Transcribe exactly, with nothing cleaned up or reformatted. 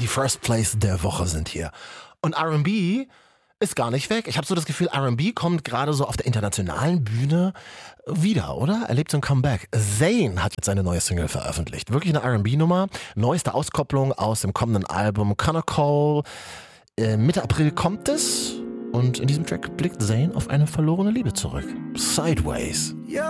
First Place der Woche sind hier. Und R and B ist gar nicht weg. Ich habe so das Gefühl, R and B kommt gerade so auf der internationalen Bühne wieder, oder? Er lebt so ein Comeback. Zayn hat jetzt seine neue Single veröffentlicht. Wirklich eine R and B-Nummer. Neueste Auskopplung aus dem kommenden Album Connor Cole. Äh, Mitte April kommt es. Und in diesem Track blickt Zayn auf eine verlorene Liebe zurück. Sideways.